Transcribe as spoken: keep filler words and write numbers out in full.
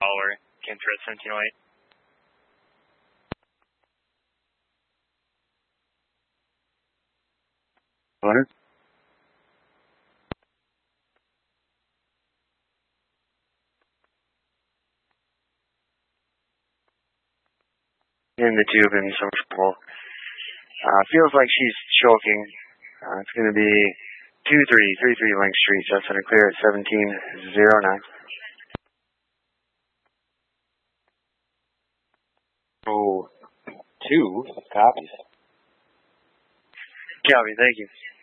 follower came through at seventeen oh eight. Leonard? In the tube in social. Uh, feels like she's choking. Uh, it's going to be two three, three three Link Street, just under clear at seventeen oh nine. Oh, two copies. Copy, thank you.